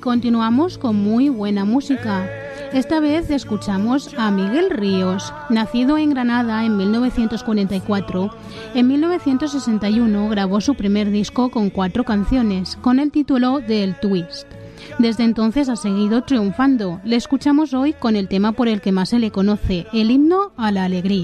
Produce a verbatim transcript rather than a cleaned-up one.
continuamos con muy buena música. Esta vez escuchamos a Miguel Ríos. Nacido en Granada en mil novecientos cuarenta y cuatro, en mil novecientos sesenta y uno grabó su primer disco con cuatro canciones, con el título de El Twist. Desde entonces ha seguido triunfando. Le escuchamos hoy con el tema por el que más se le conoce, el himno a la alegría.